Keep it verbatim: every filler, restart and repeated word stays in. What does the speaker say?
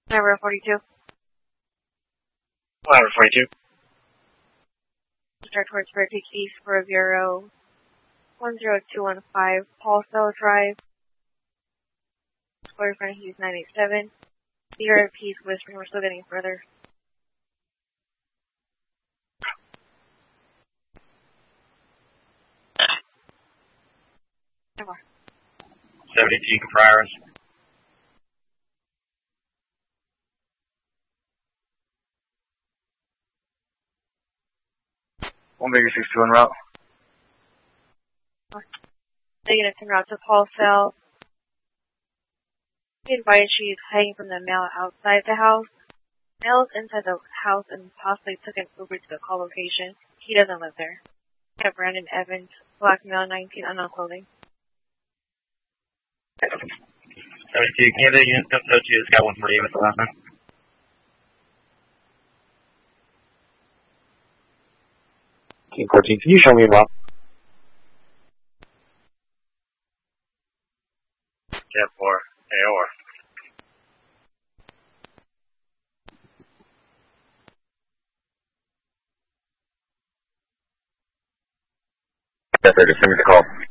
Number forty-two. Number forty-two. Start towards Bear Creek East for zero one zero two one five Paulsell Drive. Square front Hughes nine eight seven. Zero piece whispering, we're still getting further. seventy-two Capriles. One bigger six two one route. Negative en route to Paulsell. He advised she's hiding from the male outside the house. Male is inside the house and possibly took an Uber to the call location. He doesn't live there. We have Brandon Evans, black male, nineteen, unknown clothing. seventy-two, Canada, unit seven oh two, it's got one for you with the last name. Team fourteen, can you show me a map? Jet four, A O R. Jet thirty, send me the call.